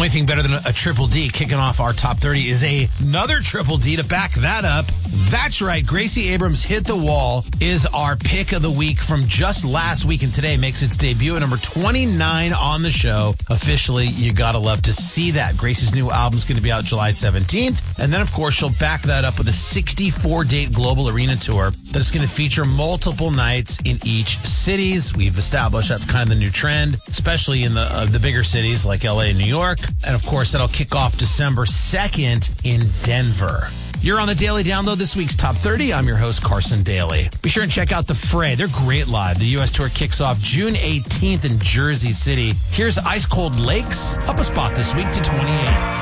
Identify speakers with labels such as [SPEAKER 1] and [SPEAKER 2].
[SPEAKER 1] only thing better than a Triple D kicking off our top 30 is another Triple D to back that up. That's right. Gracie Abrams' Hit the Wall is our pick of the week from just last week, and today makes its debut at number 29 on the show. Officially, you gotta love to see that. Gracie's new album's going to be out July 17th, and then, of course, she'll back that up with a 64-date global arena tour that's going to feature multiple nights in each cities. We've established that's kind of the new trend, especially in the bigger cities like LA and New York. And of course, that'll kick off December 2nd in Denver. You're on the Daily Download, this week's Top 30. I'm your host, Carson Daly. Be sure and check out The Fray. They're great live. The U.S. tour kicks off June 18th in Jersey City. Here's Ice Cold Lakes, up a spot this week to 28.